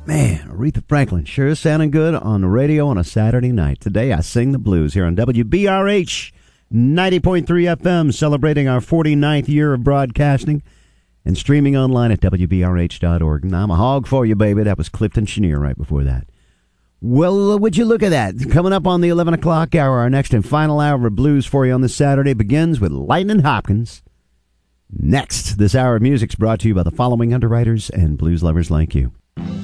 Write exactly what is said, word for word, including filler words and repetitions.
Man, Aretha Franklin sure is sounding good on the radio on a Saturday night. Today I sing the blues here on W B R H ninety point three F M, celebrating our forty-ninth year of broadcasting and streaming online at W B R H dot org. And I'm a hog for you, baby. That was Clifton Chenier right before that. Well, uh, would you look at that? Coming up on the eleven o'clock hour, our next and final hour of blues for you on this Saturday begins with Lightnin' Hopkins. Next, this hour of music's brought to you by the following underwriters and blues lovers like you.